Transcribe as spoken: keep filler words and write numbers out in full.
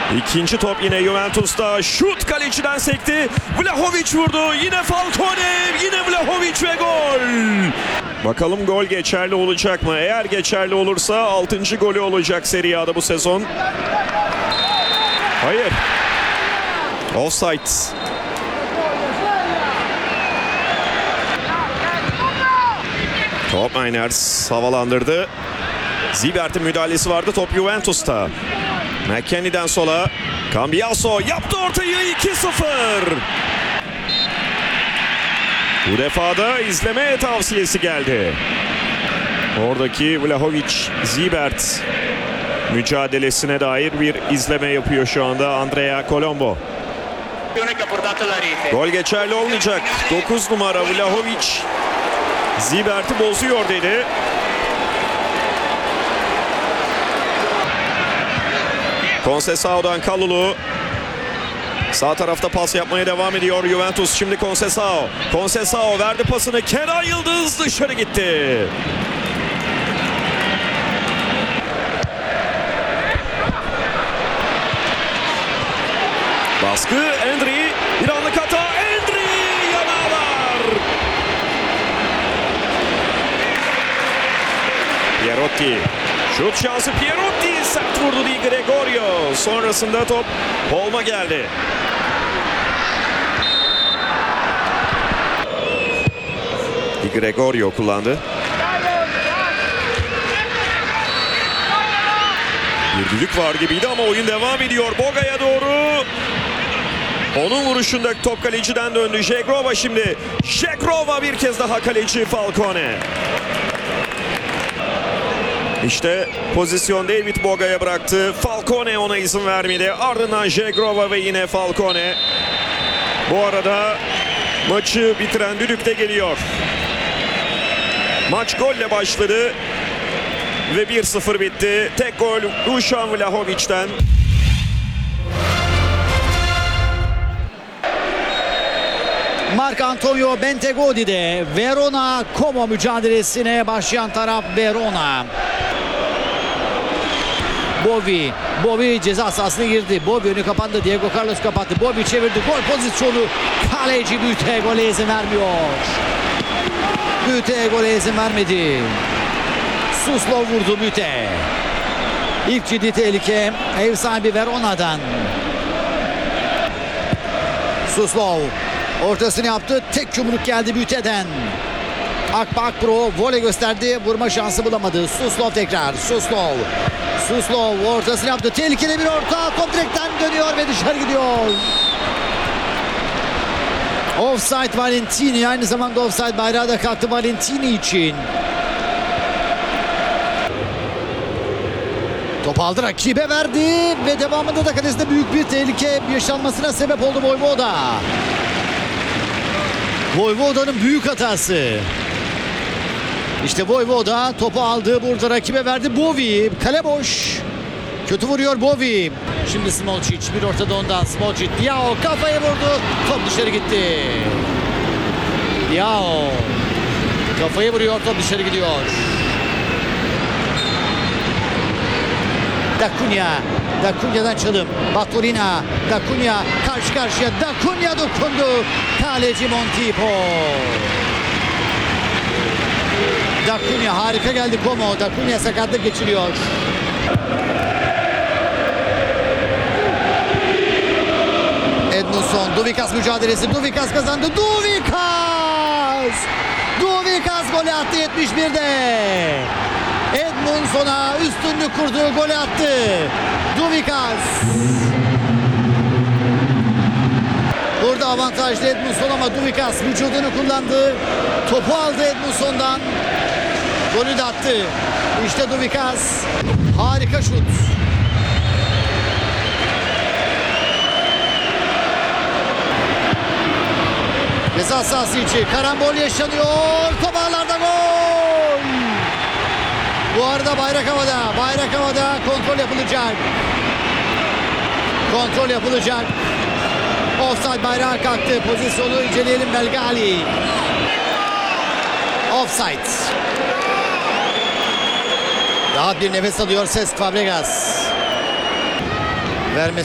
İkinci top yine Juventus'ta. Şut kaleciden sekti. Vlahovic vurdu. Yine Falcone. Yine Vlahovic ve gol. Bakalım gol geçerli olacak mı? Eğer geçerli olursa altıncı golü olacak Serie A'da bu sezon. Hayır. Offside. Top Mainers havalandırdı. Zibert'in müdahalesi vardı. Top Juventus'ta. McKennie'den sola. Cambiaso yaptı ortayı, iki sıfır. Bu defa da izleme tavsiyesi geldi. Oradaki Vlahovic Zibert mücadelesine dair bir izleme yapıyor şu anda Andrea Colombo. Gol geçerli olmayacak. dokuz numara Vlahovic Zibert'i bozuyor dedi. Conceição'dan Kalulu. Sağ tarafta pas yapmaya devam ediyor Juventus. Şimdi Conceição. Conceição verdi pasını. Kenan Yıldız dışarı gitti. Baskı Endri. Bir anlık hata. Endri yanağlar. Pierotti. Şut şansı Pierotti. Sert vurdu Di Gregorio. Sonrasında top Holm'a geldi. Di Gregorio kullandı. Bir düdük var gibiydi ama oyun devam ediyor. Boga'ya doğru. Onun vuruşunda top kaleciden döndü. Žegrova şimdi. Žegrova bir kez daha kaleci Falcone. İşte pozisyon David Boga'ya bıraktı. Falcone ona izin vermedi. Ardından Žegrova ve yine Falcone. Bu arada maçı bitiren düdük de geliyor. Maç golle başladı ve bir sıfır bitti. Tek gol Dušan Vlahovic'ten. Marc Antonio Bentegodi'de Verona Como mücadelesine başlayan taraf Verona. Bovi, Bovi ceza sahasına girdi. Bovi önü kapandı. Diego Carlos kapattı. Bovi çevirdi. Gol pozisyonu. Kaleci Büte gole izin vermiyor. Büte gole izin vermedi. Suslov vurdu Büte. İlk ciddi tehlike ev sahibi Verona'dan. Suslov ortasını yaptı. Tek yumruk geldi Büte'den. Akba Akpro voley gösterdi. Vurma şansı bulamadı. Suslov tekrar. Suslov. Suslov ortasını yaptı. Tehlikeli bir orta. Top direkten dönüyor ve dışarı gidiyor. Offside Valentini. Aynı zamanda offside bayrağı da kalktı Valentini için. Top aldı, rakibe verdi ve devamında da kalesinde büyük bir tehlike yaşanmasına sebep oldu Vojvoda. Vojvoda'nın büyük hatası. İşte Vojvoda topu aldı, burada rakibe verdi. Bovi kale boş. Kötü vuruyor Bovi. Şimdi Smolcic bir ortada ondan. Smolcic Diao kafaya vurdu. Top dışarı gitti. Diao kafaya vuruyor, top dışarı gidiyor. Da Cunha. Da Cunha'dan çalım. Baturina. Da Cunha karşı karşıya. Da Cunha dokundu. Kaleci Montipo. Da Cunha harika geldi Como. Da Cunha sakatlık geçiriyor. Edmundson. Duvikas mücadelesi. Duvikas kazandı. Duvikas! Duvikas golü attı yetmiş birde. Edmundson'a üstünlük kurduğu golü attı. Duvikas. Burada avantajlı Edmundson ama Duvikas vücudunu kullandı. Topu aldı Edmundson'dan. Golü de attı. İşte Duvikas. Harika şut. Ceza sahası içi karambol yaşanıyor. Top ağlarda gol. Bu arada bayrak havada. Bayrak havada, kontrol yapılacak. Kontrol yapılacak. Offside bayrağı kalktı. Pozisyonu inceleyelim Belgali. Offside. Rahat bir nefes alıyor Cesc Fabregas. Vermesi